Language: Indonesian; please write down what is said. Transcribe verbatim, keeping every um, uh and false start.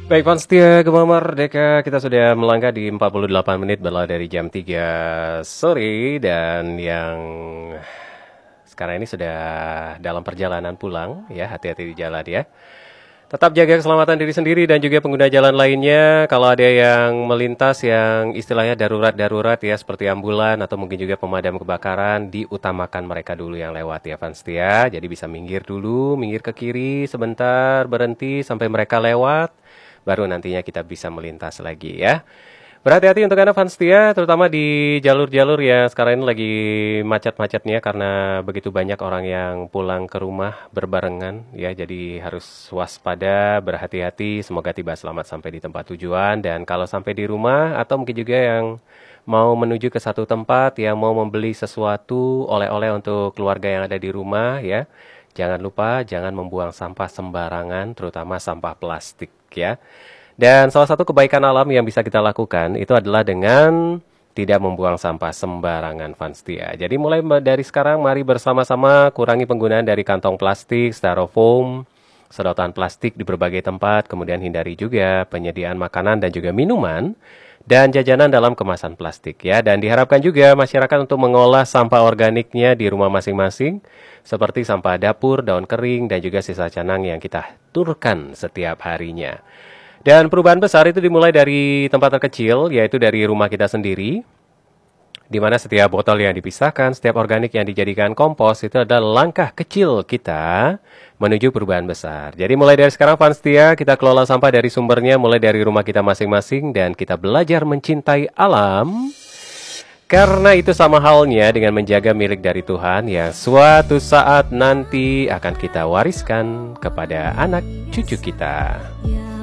Baik, Fans setia Gema Merdeka, kita sudah melangkah di empat puluh delapan menit berlalu dari jam tiga sore. Dan yang sekarang ini sudah dalam perjalanan pulang, ya hati-hati di jalan ya. Tetap jaga keselamatan diri sendiri dan juga pengguna jalan lainnya. Kalau ada yang melintas yang istilahnya darurat-darurat ya, seperti ambulan atau mungkin juga pemadam kebakaran, diutamakan mereka dulu yang lewat ya Fans setia. Jadi bisa minggir dulu, minggir ke kiri sebentar, berhenti sampai mereka lewat, baru nantinya kita bisa melintas lagi ya. Berhati-hati untuk Anda Fans setia, terutama di jalur-jalur yang sekarang ini lagi macet-macetnya karena begitu banyak orang yang pulang ke rumah berbarengan ya. Jadi harus waspada, berhati-hati, semoga tiba selamat sampai di tempat tujuan. Dan kalau sampai di rumah atau mungkin juga yang mau menuju ke satu tempat, yang mau membeli sesuatu oleh-oleh untuk keluarga yang ada di rumah ya, jangan lupa jangan membuang sampah sembarangan, terutama sampah plastik ya. Dan salah satu kebaikan alam yang bisa kita lakukan itu adalah dengan tidak membuang sampah sembarangan Fans setia. Jadi mulai dari sekarang mari bersama-sama kurangi penggunaan dari kantong plastik, styrofoam, sedotan plastik di berbagai tempat. Kemudian hindari juga penyediaan makanan dan juga minuman dan jajanan dalam kemasan plastik ya. Dan diharapkan juga masyarakat untuk mengolah sampah organiknya di rumah masing-masing, seperti sampah dapur, daun kering, dan juga sisa canang yang kita turkan setiap harinya. Dan perubahan besar itu dimulai dari tempat terkecil, yaitu dari rumah kita sendiri, di mana setiap botol yang dipisahkan, setiap organik yang dijadikan kompos, itu adalah langkah kecil kita menuju perubahan besar. Jadi mulai dari sekarang Fans setia, kita kelola sampah dari sumbernya, mulai dari rumah kita masing-masing, dan kita belajar mencintai alam. Karena itu sama halnya dengan menjaga milik dari Tuhan yang suatu saat nanti akan kita wariskan kepada anak cucu kita.